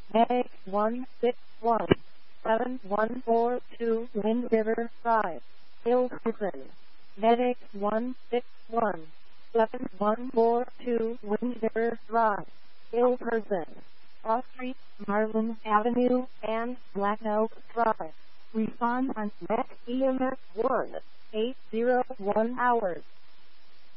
Medic 161-7142 Wind River Drive, Hill Prison. Medic 161-7142 Wind River Drive, Hill Prison. Cross Street, Marlin Avenue, and Black Oak Drive. Respond on Max EMS 1-801 hours.